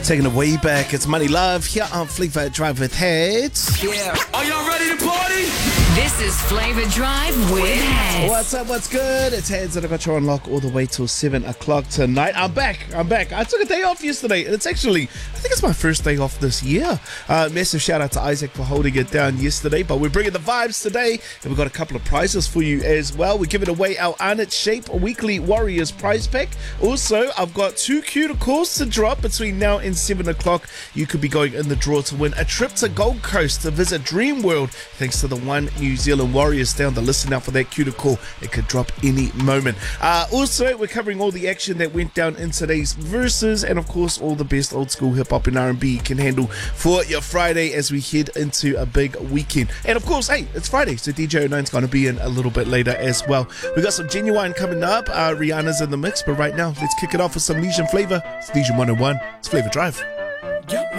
Taking it way back, it's Money Love here on Flavor Drive with Heads. Yeah. Are y'all ready to party? This is Flavor Drive with Heads. What's up, what's good? It's Heads and I got you on lock all the way till 7 o'clock tonight. I'm back. I took a day off yesterday and it's actually, I think it's my first day off this year. Massive shout out to Isaac for holding it down yesterday, but we're bringing the vibes today and we've got a couple of prizes for you as well. We're giving away our Arnott Shape Weekly Warriors prize pack. Also, I've got 2 cuticles to drop between now and 7 o'clock. You could be going in the draw to win a trip to Gold Coast to visit Dream World thanks to the One New Zealand Warriors down the list now for that cuticle. It could drop any moment. Also, we're covering all the action that went down in today's verses and of course all the best old school hip hop and R&B you can handle for your Friday as we head into a big weekend. And of course, hey, it's Friday, so DJ O9's going to be in a little bit later as well. We got some Genuine coming up. Rihanna's in the mix, but right now let's kick it off with some Nesian flavor. It's Nesian 101. It's Flavor Drive.